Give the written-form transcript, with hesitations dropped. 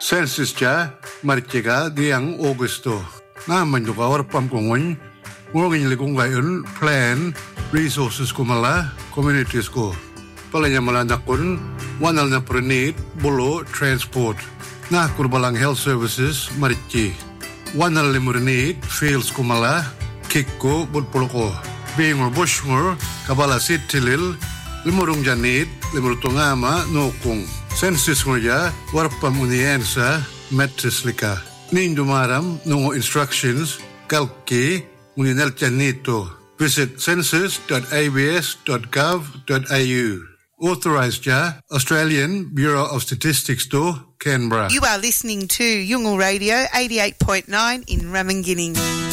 Census ja marchega diang Augusto. Naman juga warpam kongon. Ngogin likung gayon plan resources ko mala communities ko. Palanya malanak kun wanal na prenit bolo transport. Na kurbalang health services marchi. Wanal limurnit fields ko mala kikko budpolo ko. Bingor bushngor kabala sitilil limurung janit limurutungama nokung. Census ngoja warpam uniensa metrislika. Nindumaram nungo instructions kalki uninel janito. Visit census.abs.gov.au. Authorised ja Australian Bureau of Statistics to Canberra. You are listening to Yungal Radio 88.9 in Ramingining.